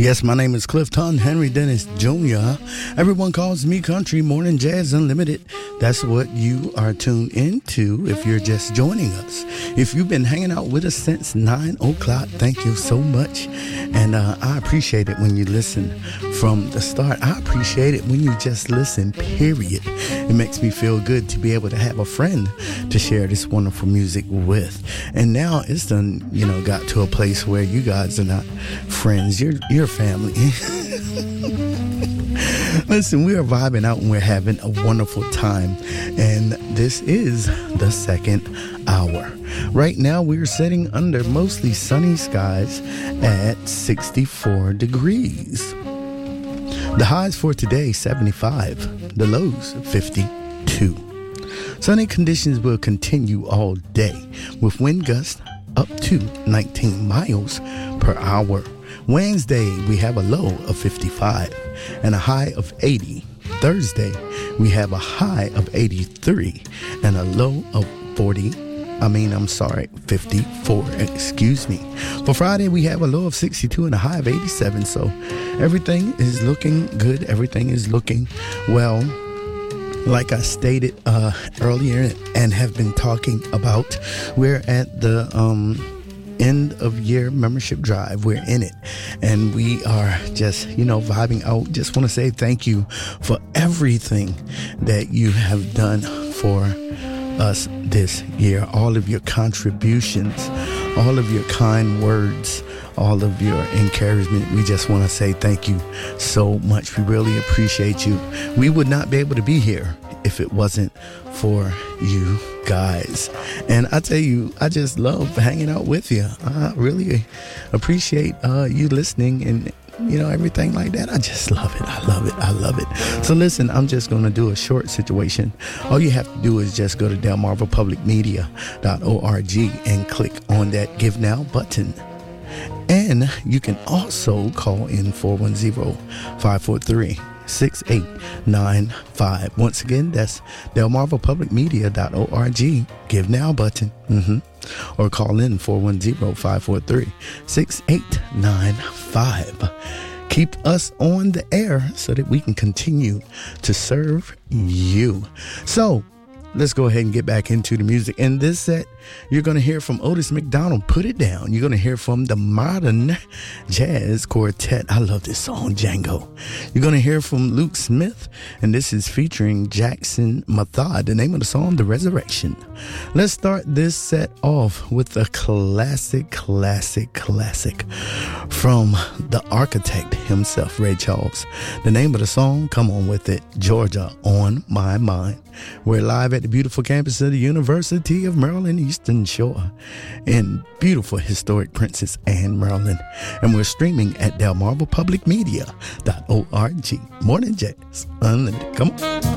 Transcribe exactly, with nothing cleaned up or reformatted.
Yes, my name is Clifton Henry Dennis Junior Everyone calls me Country Morning Jazz Unlimited. That's what you are tuned into if you're just joining us. If you've been hanging out with us since nine o'clock, thank you so much. And uh, I appreciate it when you listen from the start. I appreciate it when you just listen, period. It makes me feel good to be able to have a friend to share this wonderful music with. And now it's done, you know, got to a place where you guys are not friends. You're, you're family. Listen, we are vibing out and we're having a wonderful time. And this is the second hour. Right now, we're sitting under mostly sunny skies at sixty-four degrees. The highs for today, seventy-five. The lows, fifty-two. Sunny conditions will continue all day with wind gusts up to nineteen miles per hour. Wednesday, we have a low of fifty-five and a high of eighty. Thursday, we have a high of eighty-three and a low of forty. I mean, I'm sorry, fifty-four, excuse me. For Friday, we have a low of sixty-two and a high of eighty-seven. So everything is looking good. Everything is looking well. Like I stated uh, earlier and have been talking about, we're at the um, end of year membership drive. We're in it and we are just, you know, vibing out. Just want to say thank you for everything that you have done for us this year. All of your contributions, all of your kind words, all of your encouragement. We just want to say thank you so much. We really appreciate you. We would not be able to be here if it wasn't for you guys. And I tell you, I just love hanging out with you. I really appreciate uh, you listening and, you know, everything like that. I just love it. I love it. I love it. So listen, I'm just going to do a short situation. All you have to do is just go to delmarva public media dot org and click on that Give Now button. And you can also call in four one zero, five four three, six eight nine five. Once again, that's delmarva public media dot org. Give Now button. Mm-hmm. Or call in four one zero, five four three, six eight nine five. Keep us on the air so that we can continue to serve you. So let's go ahead and get back into the music. In this set, you're going to hear from Otis McDonald, Put It Down. You're going to hear from the Modern Jazz Quartet. I love this song, Django. You're going to hear from Luke Smith, and this is featuring Jackson Mathod. The name of the song, The Resurrection. Let's start this set off with a classic, classic, classic from the architect himself, Ray Charles. The name of the song, come on with it, Georgia on My Mind. We're live at the beautiful campus of the University of Maryland Eastern Shore in beautiful historic Princess Anne, Maryland. And we're streaming at delmarva public media dot org. Morning Jazz Unlimited. Come on.